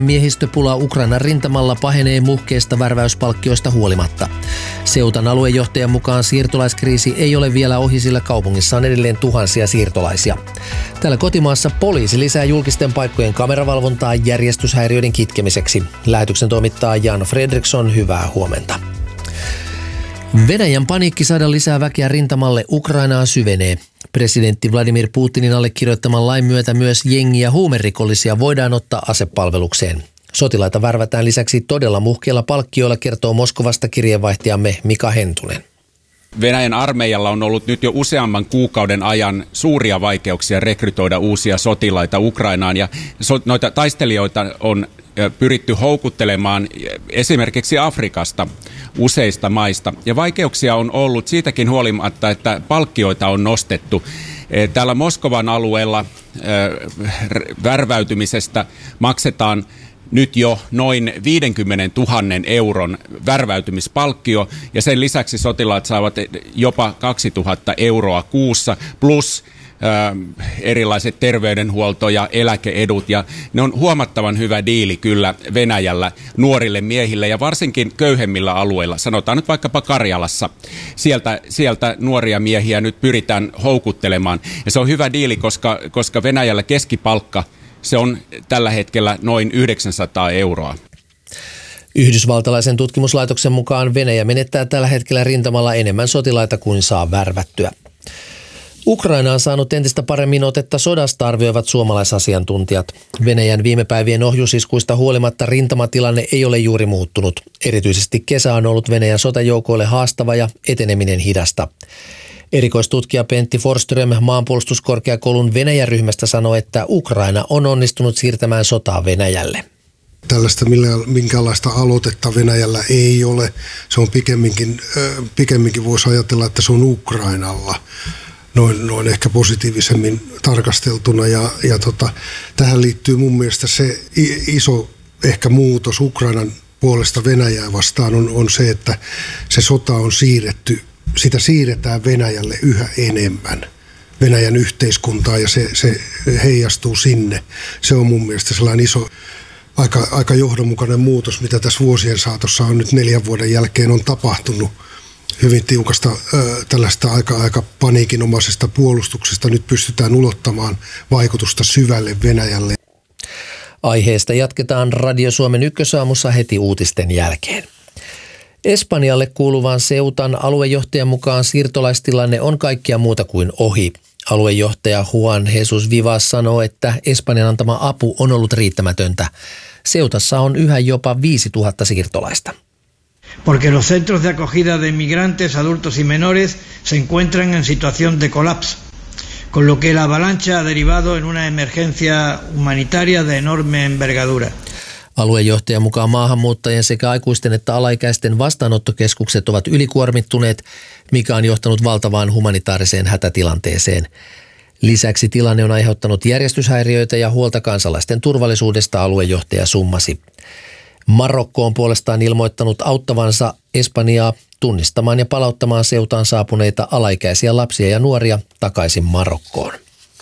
Miehistöpula Ukrainan rintamalla pahenee muhkeista värväyspalkkioista huolimatta. Seutan aluejohtajan mukaan siirtolaiskriisi ei ole vielä ohi, sillä kaupungissa on edelleen tuhansia siirtolaisia. Täällä kotimaassa poliisi lisää julkisten paikkojen kameravalvontaa järjestyshäiriöiden kitkemiseksi. Lähetyksen toimittaa Jan Fredriksson, hyvää huomenta. Venäjän paniikki saada lisää väkeä rintamalle Ukrainaan syvenee. Presidentti Vladimir Putinin allekirjoittaman lain myötä myös jengi- ja huumerikollisia voidaan ottaa asepalvelukseen. Sotilaita värvätään lisäksi todella muhkeilla palkkioilla, kertoo Moskovasta kirjeenvaihtajamme Mika Hentunen. Venäjän armeijalla on ollut nyt jo useamman kuukauden ajan suuria vaikeuksia rekrytoida uusia sotilaita Ukrainaan, ja noita taistelijoita on pyritty houkuttelemaan esimerkiksi Afrikasta useista maista. Ja vaikeuksia on ollut siitäkin huolimatta, että palkkioita on nostettu. Täällä Moskovan alueella värväytymisestä maksetaan nyt jo noin 50 000 euron värväytymispalkkio, ja sen lisäksi sotilaat saavat jopa 2 000 euroa kuussa plus erilaiset terveydenhuolto- ja eläkeedut, ja ne on huomattavan hyvä diili kyllä Venäjällä nuorille miehille ja varsinkin köyhemmillä alueilla, sanotaan nyt vaikkapa Karjalassa. Sieltä nuoria miehiä nyt pyritään houkuttelemaan, ja se on hyvä diili, koska Venäjällä keskipalkka se on tällä hetkellä noin 900 euroa. Yhdysvaltalaisen tutkimuslaitoksen mukaan Venäjä menettää tällä hetkellä rintamalla enemmän sotilaita kuin saa värvättyä. Ukraina on saanut entistä paremmin otetta sodasta, arvioivat suomalaisasiantuntijat. Venäjän viime päivien ohjusiskuista huolimatta rintamatilanne ei ole juuri muuttunut. Erityisesti kesä on ollut Venäjän sotajoukoille haastava ja eteneminen hidasta. Erikoistutkija Pentti Forsström maanpuolustuskorkeakoulun Venäjä-ryhmästä sanoi, että Ukraina on onnistunut siirtämään sotaa Venäjälle. Tällaista minkäänlaista aloitetta Venäjällä ei ole. Se on pikemminkin voisi ajatella, että se on Ukrainalla. Noin ehkä positiivisemmin tarkasteltuna. Tähän liittyy mun mielestä se iso ehkä muutos Ukrainan puolesta Venäjää vastaan on se, että se sota on siirretty. Sitä siirretään Venäjälle yhä enemmän, Venäjän yhteiskuntaa, ja se heijastuu sinne. Se on mun mielestä sellainen iso, aika johdonmukainen muutos, mitä tässä vuosien saatossa on nyt 4 vuoden jälkeen on tapahtunut. Hyvin tiukasta tällaista aika paniikinomaisesta puolustuksesta nyt pystytään ulottamaan vaikutusta syvälle Venäjälle. Aiheesta jatketaan Radio Suomen Ykkösaamussa heti uutisten jälkeen. Espanjalle kuuluvan Ceutan aluejohtajan mukaan siirtolaistilanne on kaikkia muuta kuin ohi. Aluejohtaja Juan Jesus Vivas sanoo, että Espanjan antama apu on ollut riittämätöntä. Ceutassa on yhä jopa 5000 siirtolaista. Porque los centros de acogida de inmigrantes, adultos y menores se encuentran en situación de colapso, con lo que la avalancha ha derivado en una emergencia humanitaria de enorme envergadura. Aluejohtajan mukaan maahanmuuttajien sekä aikuisten että alaikäisten vastaanottokeskukset ovat ylikuormittuneet, mikä on johtanut valtavaan humanitaariseen hätätilanteeseen. Lisäksi tilanne on aiheuttanut järjestyshäiriöitä ja huolta kansalaisten turvallisuudesta, aluejohtaja summasi. Marokko on puolestaan ilmoittanut auttavansa Espanjaa tunnistamaan ja palauttamaan Ceutaan saapuneita alaikäisiä lapsia ja nuoria takaisin Marokkoon.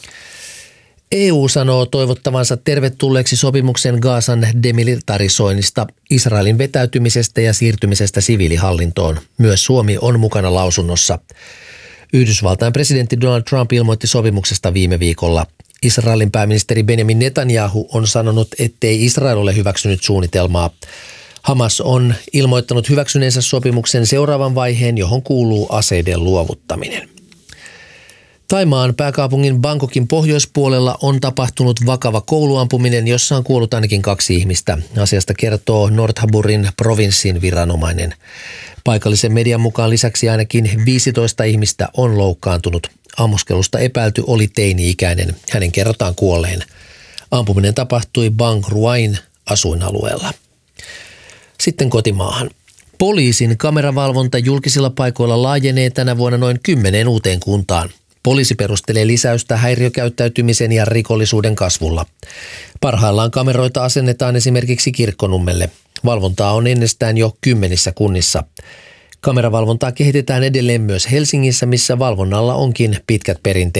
EU sanoo toivottavansa tervetulleeksi sopimuksen Gazan demilitarisoinnista, Israelin vetäytymisestä ja siirtymisestä siviilihallintoon. Myös Suomi on mukana lausunnossa. Yhdysvaltain presidentti Donald Trump ilmoitti sopimuksesta viime viikolla. Israelin pääministeri Benjamin Netanyahu on sanonut, ettei Israel ole hyväksynyt suunnitelmaa. Hamas on ilmoittanut hyväksyneensä sopimuksen seuraavan vaiheen, johon kuuluu aseiden luovuttaminen. Thaimaan pääkaupungin Bangkokin pohjoispuolella on tapahtunut vakava kouluampuminen, jossa on kuollut ainakin 2 ihmistä. Asiasta kertoo Northaburin provinssin viranomainen. Paikallisen median mukaan lisäksi ainakin 15 ihmistä on loukkaantunut. Ammuskelusta epäilty oli teini-ikäinen. Hänen kerrotaan kuolleen. Ampuminen tapahtui Bang Ruain asuinalueella. Sitten kotimaahan. Poliisin kameravalvonta julkisilla paikoilla laajenee tänä vuonna noin 10 uuteen kuntaan. Poliisi perustelee lisäystä häiriökäyttäytymisen ja rikollisuuden kasvulla. Parhaillaan kameroita asennetaan esimerkiksi Kirkkonummelle. Valvontaa on ennestään jo 10 kunnissa. Kameravalvontaa kehitetään edelleen myös Helsingissä, missä valvonnalla onkin pitkät perinteet.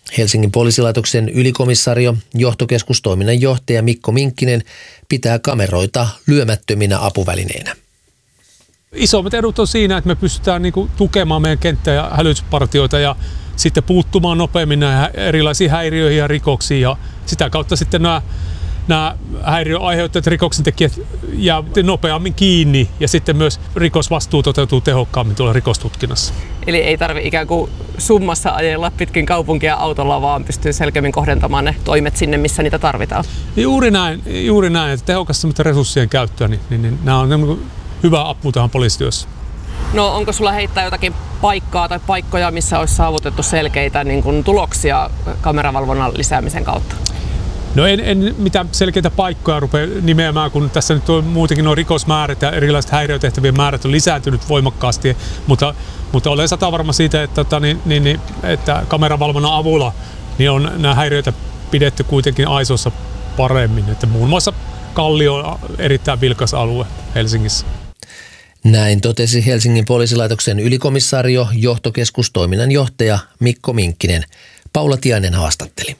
Helsingin poliisilaitoksen ylikomissario, johtokeskustoiminnan johtaja Mikko Minkkinen pitää kameroita lyömättöminä apuvälineinä. Isommat edut on siinä, että me pystytään tukemaan meidän kenttä- ja hälytyspartioita ja sitten puuttumaan nopeammin näihin erilaisiin häiriöihin ja rikoksiin. Ja sitä kautta sitten nämä häiriön aiheuttajat rikoksentekijät jää nopeammin kiinni ja sitten myös rikosvastuu toteutuu tehokkaammin tuolla rikostutkinnassa. Eli ei tarvitse ikään kuin summassa ajella pitkin kaupunkia autolla, vaan pystyy selkeämmin kohdentamaan ne toimet sinne, missä niitä tarvitaan. Juuri näin, että tehokasta resurssien käyttöä, niin nämä on hyvä apu tähän poliisityössä. No onko sulla heittää jotakin paikkaa tai paikkoja, missä olisi saavutettu selkeitä tuloksia kameravalvonnan lisäämisen kautta? No en mitään selkeitä paikkoja rupea nimeämään, kun tässä nyt on muutenkin nuo rikosmäärät ja erilaiset häiriötehtävien määrät on lisääntynyt voimakkaasti, mutta olen satavarma siitä, että kameravalvonnan avulla niin on nämä häiriöitä pidetty kuitenkin aisoissa paremmin, että muun muassa Kallio on erittäin vilkas alue Helsingissä. Näin totesi Helsingin poliisilaitoksen ylikomissario, johtokeskustoiminnan johtaja Mikko Minkkinen. Paula Tiainen haastatteli.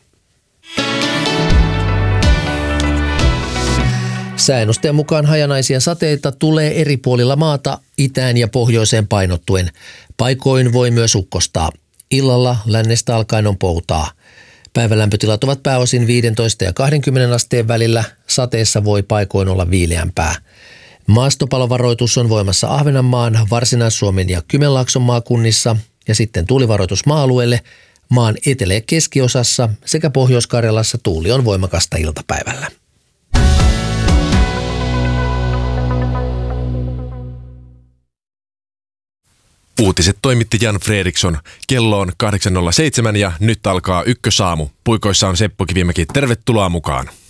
Sääennusteen mukaan hajanaisia sateita tulee eri puolilla maata itään ja pohjoiseen painottuen. Paikoin voi myös ukkostaa. Illalla lännestä alkaen on poutaa. Päivälämpötilat ovat pääosin 15 ja 20 asteen välillä. Sateessa voi paikoin olla viileämpää. Maastopalovaroitus on voimassa Ahvenanmaan, Varsinais-Suomen ja Kymenlaakson maakunnissa ja sitten tuulivaroitus maa-alueelle. Maan etelä- ja keskiosassa sekä Pohjois-Karjalassa tuuli on voimakasta iltapäivällä. Uutiset toimitti Jan Fredriksson. Kello on 8.07 ja nyt alkaa Ykkösaamu. Puikoissa on Seppo Kivimäki. Tervetuloa mukaan.